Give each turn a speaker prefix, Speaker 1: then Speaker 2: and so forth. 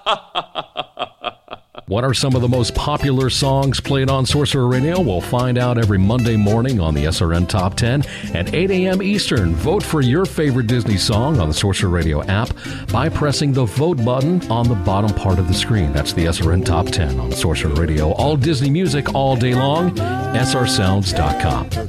Speaker 1: What are some of the most popular songs played on Sorcerer Radio? We'll find out every Monday morning on the SRN Top 10 at 8 a.m. Eastern. Vote for your favorite Disney song on the Sorcerer Radio app by pressing the vote button on the bottom part of the screen. That's the SRN Top 10 on Sorcerer Radio. All Disney music all day long. srsounds.com.